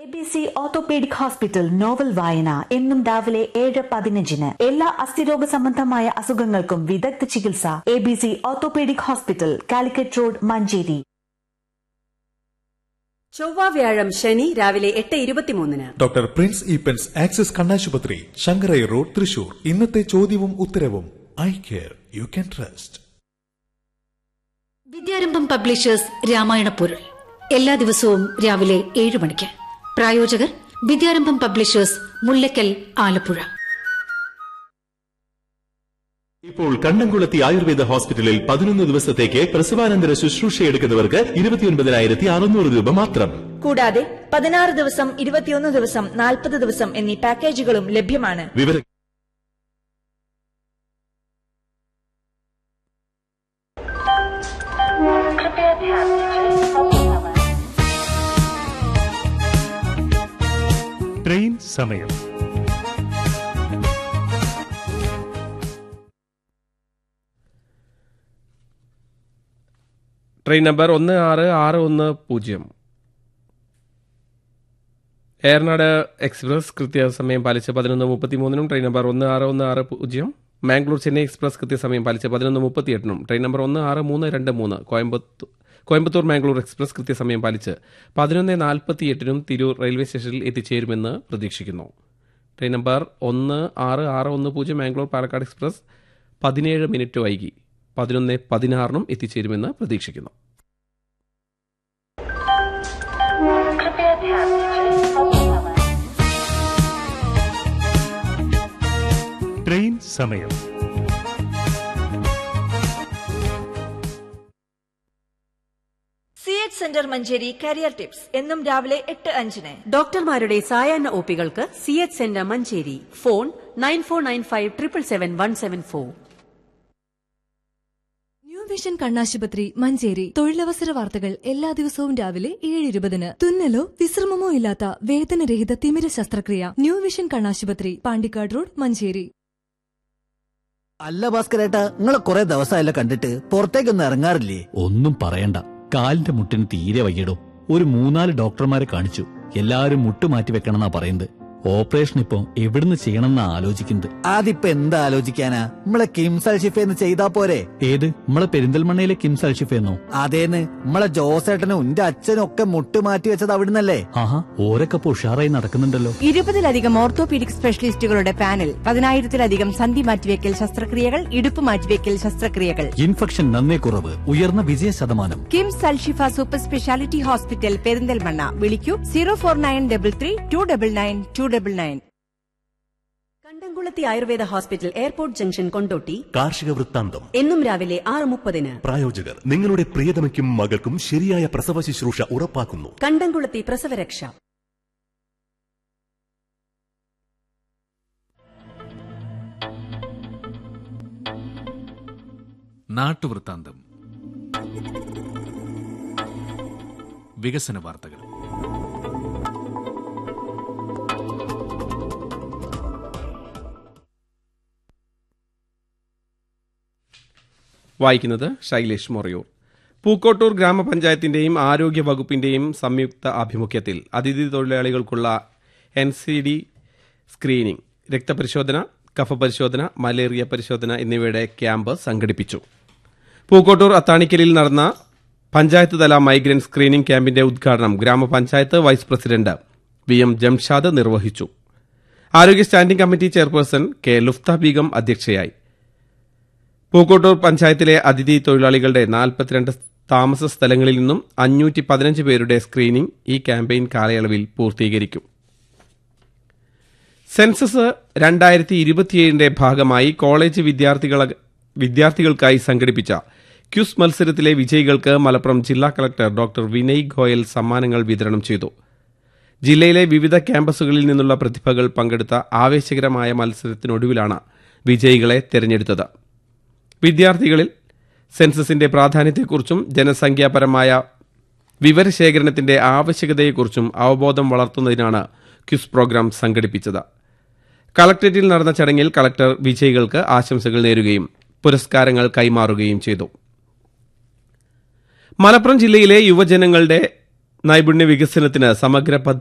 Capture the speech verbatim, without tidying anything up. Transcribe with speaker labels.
Speaker 1: A B C orthopaedic hospital novel വായന എന്നും രാവിലെ ഏഴ് പതിനഞ്ചിന്. എല്ലാ അസ്ഥിരോഗ സംബന്ധമായ അസുഖങ്ങൾക്കും വിദഗ്ധ ചികിത്സ. A B C orthopaedic hospital, Calicut road, Manjeri.
Speaker 2: ചൊവ്വ വ്യാഴം ശനി രാവിലെ എട്ട് ഇരുപത്തിമൂന്നിന്
Speaker 3: ഡോക്ടർ പ്രിൻസ് ഈപ്പൻസ് ആക്സിസ് കണ്ണാശുപത്രി, ശങ്കരൈ റോഡ്, തൃശൂർ. ഇന്നത്തെ ചോദ്യവും ഉത്തരവും. Eye care you can trust.
Speaker 4: Vidyarambham publishers Ramayana പൊരുൾ എല്ലാ ദിവസവും രാവിലെ ഏഴ് മണിക്ക്. പ്രായോജകർ വിദ്യാരംഭം പബ്ലിഷേഴ്സ്, മുല്ലക്കൽ, ആലപ്പുഴ.
Speaker 5: ഇപ്പോൾ കണ്ടംകുളത്തി ആയുർവേദ ഹോസ്പിറ്റലിൽ പതിനൊന്ന് ദിവസത്തേക്ക് പ്രസവാനന്തര ശുശ്രൂഷയെടുക്കുന്നവർക്ക് ഇരുപത്തിയൊൻപതിനായിരത്തി അറുന്നൂറ് രൂപ മാത്രം.
Speaker 6: കൂടാതെ പതിനാറ് ദിവസം, ഇരുപത്തിയൊന്ന് ദിവസം, നാൽപ്പത് ദിവസം എന്നീ പാക്കേജുകളും ലഭ്യമാണ്.
Speaker 5: വിവരം
Speaker 7: ട്രെയിൻ സമയം.
Speaker 8: ട്രെയിൻ നമ്പർ ഒന്ന് ആറ് ആറ് ഒന്ന് പൂജ്യം ഏറനാട് എക്സ്പ്രസ് കൃത്യസമയം പാലിച്ച് പതിനൊന്ന് മുപ്പത്തിമൂന്നിനും. ട്രെയിൻ നമ്പർ ഒന്ന് ആറ് ഒന്ന് ആറ് പൂജ്യം മാംഗ്ലൂർ ചെന്നൈ എക്സ്പ്രസ് കൃത്യസമയം പാലിച്ച് പതിനൊന്ന് മുപ്പത്തിയെട്ടിനും. ട്രെയിൻ നമ്പർ ഒന്ന് ആറ് മൂന്ന് രണ്ട് മൂന്ന് കോയമ്പത്തൂർ കോയമ്പത്തൂർ മാംഗ്ലൂർ എക്സ്പ്രസ് കൃത്യസമയം പാലിച്ച് പതിനൊന്ന് നാൽപ്പത്തിയെട്ടിനും തിരൂർ റെയിൽവേ സ്റ്റേഷനിൽ എത്തിച്ചേരുമെന്ന് പ്രതീക്ഷിക്കുന്നു. ട്രെയിൻ നമ്പർ ഒന്ന് ആറ് ആറ് ഒന്ന് പൂജ്യം മാംഗ്ലൂർ പാലക്കാട് എക്സ്പ്രസ് പതിനേഴ് മിനിറ്റ് വൈകി പതിനൊന്ന് പതിനാറിനും എത്തിച്ചേരുമെന്ന് പ്രതീക്ഷിക്കുന്നു.
Speaker 7: ട്രെയിൻ സമയം.
Speaker 6: C H centre Manjeri career tips എന്നും രാവിലെ എട്ട് അഞ്ചിന്.
Speaker 2: ഡോക്ടർമാരുടെ സായാഹ്ന ഒപികൾക്ക് C H centre Manjeri. Phone nine four nine five triple seven one seven four.
Speaker 9: New vision കണ്ണാശുപത്രി മഞ്ചേരി. തൊഴിലവസര വാർത്തകൾ എല്ലാ ദിവസവും രാവിലെ ഏഴ് ഇരുപതിന്. തുന്നലോ വിശ്രമമോ ഇല്ലാത്ത വേദനരഹിത തിമിര ശസ്ത്രക്രിയ. ന്യൂ വിഷൻ കണ്ണാശുപത്രി, പാണ്ടിക്കാട് റോഡ്, മഞ്ചേരി.
Speaker 10: അല്ല ഭാസ്കരേട്ടാ, നിങ്ങളെ കുറെ ദിവസമായല്ലോ കണ്ടിട്ട്, പുറത്തേക്കൊന്നും ഇറങ്ങാറില്ലേ?
Speaker 11: ഒന്നും പറയണ്ട, കാലിന്റെ മുട്ടിന് തീരെ വയ്യടോ. ഒരു മൂന്നാല് ഡോക്ടർമാരെ കാണിച്ചു, എല്ലാരും മുട്ട് മാറ്റി വെക്കണമെന്നാ പറയുന്നത്. ഓപ്പറേഷൻ ഇപ്പൊ എവിടുന്ന് ചെയ്യണമെന്നാ ആലോചിക്കുന്നത്.
Speaker 10: അതിപ്പോ എന്താ ആലോചിക്കാനാ, നമ്മളെ കിംസ് അൽഷിഫേന്ന് ചെയ്താ പോരെ?
Speaker 11: ഏത്, നമ്മളെ പെരിന്തൽമണ്ണയിലെ കിംസ് അൽഷിഫേന്നോ?
Speaker 10: അതേന്ന്, നമ്മളെ ജോസേട്ടനും എന്റെ അച്ഛനും ഒക്കെ മുട്ട് മാറ്റി വെച്ചത് അവിടുന്നല്ലേ?
Speaker 11: ആഹാ, ഓരൊക്കെ ഉഷാറായി നടക്കുന്നുണ്ടല്ലോ.
Speaker 12: ഇരുപതിലധികം ഓർത്തോപീഡിക് സ്പെഷ്യലിസ്റ്റുകളുടെ പാനൽ, പതിനായിരത്തിലധികം സന്ധി മാറ്റിവെക്കൽ ശസ്ത്രക്രിയകൾ, ഇടുപ്പ് മാറ്റിവെക്കൽ ശസ്ത്രക്രിയകൾ.
Speaker 11: ഇൻഫെക്ഷൻ നന്നേ കുറവ്, ഉയർന്ന വിജയ ശതമാനം.
Speaker 12: KIMS Alshifa super speciality hospital, Perinthalmanna. വിളിക്കൂ zero four nine double three to double nine to double nine.
Speaker 2: കണ്ടംകുളത്തി Ayurveda hospital, airport junction, Kondotty.
Speaker 5: കാർഷിക വൃത്താന്തം
Speaker 2: എന്നും രാവിലെ ആറ് മുപ്പതിന്.
Speaker 5: പ്രായോജകർ നിങ്ങളുടെ പ്രിയതമയ്ക്കും മകൾക്കും ശരിയായ പ്രസവ ശുശ്രൂഷ ഉറപ്പാക്കുന്നു.
Speaker 2: കണ്ടംകുളത്തി പ്രസവരക്ഷ.
Speaker 13: നാട്ടുവൃത്താന്തം. വികസന വാർത്തകൾ.
Speaker 8: വായിക്കുന്നത് ശൈലേഷ് മൊറിയൂർ. പൂക്കോട്ടൂർ ഗ്രാമപഞ്ചായത്തിന്റെയും ആരോഗ്യ വകുപ്പിന്റെയും സംയുക്ത ആഭിമുഖ്യത്തിൽ അതിഥി തൊഴിലാളികൾക്കുള്ള N C D screening, രക്തപരിശോധന, കഫപരിശോധന, malaria പരിശോധന എന്നിവയുടെ ക്യാമ്പ് സംഘടിപ്പിച്ചു. പൂക്കോട്ടൂർ അത്താണിക്കലിൽ നടന്ന പഞ്ചായത്ത് തല മൈഗ്രന്റ് സ്ക്രീനിംഗ് ക്യാമ്പിന്റെ ഉദ്ഘാടനം ഗ്രാമപഞ്ചായത്ത് vice president V M Jamshad നിർവഹിച്ചു. ആരോഗ്യ standing committee chairperson K ലുഫ്ത Begum അധ്യക്ഷയായി. പൂക്കോട്ടൂർ പഞ്ചായത്തിലെ അതിഥി തൊഴിലാളികളുടെ നാൽപ്പത്തിരണ്ട് താമസ സ്ഥലങ്ങളിൽ നിന്നും അഞ്ഞൂറ്റി പതിനഞ്ച് പേരുടെ സ്ക്രീനിംഗ് ഈ ക്യാമ്പയിൻ കാലയളവിൽ പൂർത്തീകരിക്കും. സെൻസസ് രണ്ടായിരത്തി ഇരുപത്തിയേഴിന്റെ ഭാഗമായി കോളേജ് വിദ്യാർത്ഥികൾക്കായി സംഘടിപ്പിച്ച ക്യൂസ് മത്സരത്തിലെ വിജയികൾക്ക് മലപ്പുറം ജില്ലാ കളക്ടർ ഡോക്ടർ വിനയ് ഗോയൽ സമ്മാനങ്ങൾ വിതരണം ചെയ്തു. ജില്ലയിലെ വിവിധ ക്യാമ്പസുകളിൽ നിന്നുള്ള പ്രതിഭകൾ പങ്കെടുത്ത ആവേശകരമായ മത്സരത്തിനൊടുവിലാണ് വിജയികളെ തെരഞ്ഞെടുത്തത്. വിദ്യാർത്ഥികളിൽ സെൻസസിന്റെ പ്രാധാന്യത്തെക്കുറിച്ചും ജനസംഖ്യാപരമായ വിവരശേഖരണത്തിന്റെ ആവശ്യകതയെക്കുറിച്ചും അവബോധം വളർത്തുന്നതിനാണ് ക്വിസ് പ്രോഗ്രാം സംഘടിപ്പിച്ചത്. കളക്ടറേറ്റിൽ നടന്ന ചടങ്ങിൽ കളക്ടർ വിജയികൾക്ക് ആശംസകൾ നേരുകയും പുരസ്കാരങ്ങൾ കൈമാറുകയും ചെയ്തു. മലപ്പുറം ജില്ലയിലെ യുവജനങ്ങളുടെ നൈപുണ്യ വികസനത്തിന് സമഗ്ര